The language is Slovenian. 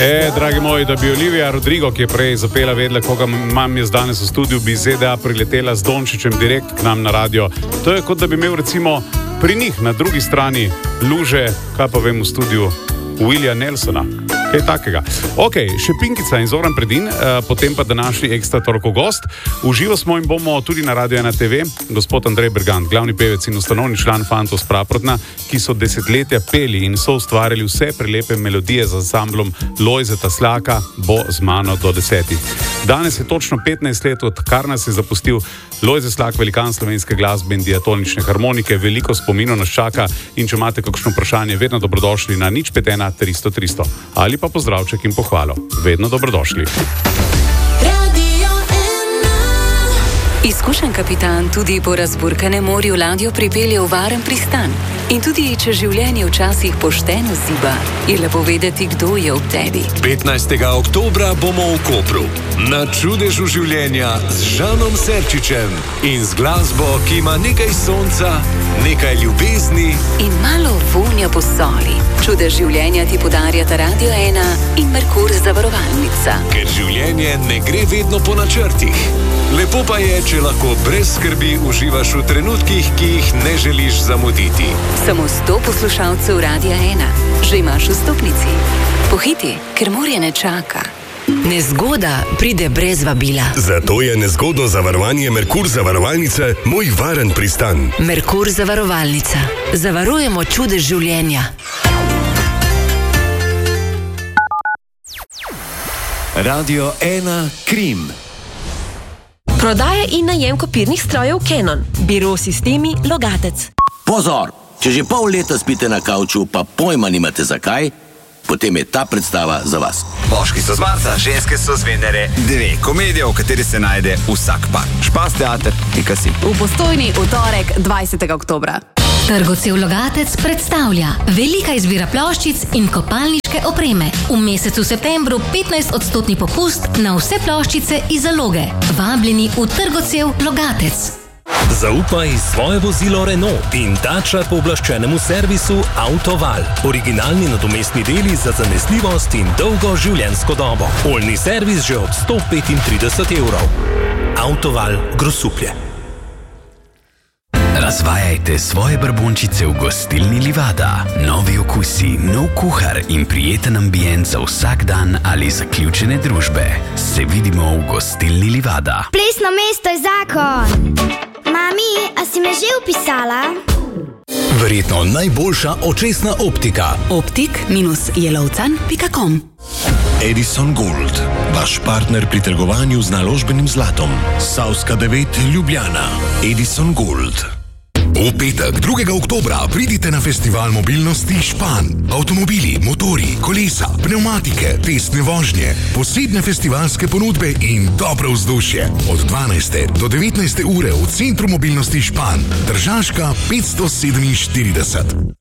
Dragi moji, da bi Olivia Rodrigo, ki je prej zapela, vedela, koga imam jaz danes v studiu, bi ZDA priletela z Dončićem direkt k nam na radio. To je kot da bi imel recimo pri njih na drugi strani luže, kaj pa vem, v studiu Willija Nelsona. Kaj takega. Ok, še Pinkica in Zoran Predin, potem pa današnji ekstra torkov gost. Uživo smo in bomo tudi na Radio 1 TV, gospod Andrej Bergant, glavni pevec in ustanovni član Fantov s Praprotna, ki so desetletja peli in so ustvarjali vse prelepe melodije z ansamblom Lojzeta Slaka, bo z mano do 10. Danes je točno 15 let, odkar nas je zapustil Lojze Slak, velikan slovenske glasbe in diatonične harmonike. Veliko spominov nas čaka in če imate kakšno vprašanje, vedno dobrodošli na 051 300 300 ali pa pozdravček in pohvalo. Vedno dobrodošli. Izkušen kapitan tudi po razburkanem morju ladjo pripelje v varen pristan. In tudi, če življenje včasih pošteno ziba, je lepo vedeti, kdo je ob tebi. 15. oktobra bomo v Kopru. Na čudežu življenja z Žanom Serčičem in z glasbo, ki ima nekaj sonca, nekaj ljubezni in malo vonja po soli. Čudež življenja ti podarjata Radio 1 in Merkur zavarovalnica. Ker življenje ne gre vedno po načrtih. Lepo pa je, če lahko brez skrbi uživaš v trenutkih, ki jih ne želiš zamuditi. Samo 100 poslušalcev Radia 1. Že imaš vstopnici. Pohiti, ker morje ne čaka. Nezgoda pride brez vabila. Zato je nezgodno zavarovanje Merkur zavarovalnice moj varen pristan. Merkur zavarovalnica. Zavarujemo čudež življenja. Radio 1 Krim. Prodaja in najem kopirnih strojev Canon. Biro Sistemi Logatec. Pozor! Če že pol leta spite na kavču, pa pojma nimate zakaj, potem je ta predstava za vas. Moški so z Marsa, ženske so z Venere. 2 komedije, v kateri se najde vsak par. Špas teater, si. V Postojni v torek 20. oktobra. Trgovcev Logatec predstavlja velika izbira ploščic in kopalniške opreme. V mesecu septembru 15% popust na vse ploščice iz zaloge. Vabljeni v Trgovcev Logatec. Zaupaj svoje vozilo Renault in Dacia pooblaščenemu servisu Autoval. Originalni nadomestni deli za zanesljivost in dolgo življenjsko dobo. Oljni servis že od 135 evrov. Autoval Grosuplje. Razvajajte svoje brbončice v gostilni Livada. Novi okusi, nov kuhar in prijeten ambient za vsak dan ali zaključene družbe. Se vidimo v gostilni Livada. Plesno mesto je zakon. Mami, a si me že vpisala? Verjetno najboljša očesna optika. Optik-jelovcan.com. Edison Gold, vaš partner pri trgovanju z naložbenim zlatom. Savska 9 Ljubljana. Edison Gold. V petek, 2. oktobra, pridite na festival mobilnosti Špan. Avtomobili, motori, kolesa, pneumatike, testne vožnje, posebne festivalske ponudbe in dobro vzdušje. Od 12. do 19. ure v Centru mobilnosti Špan, Tržaška 547.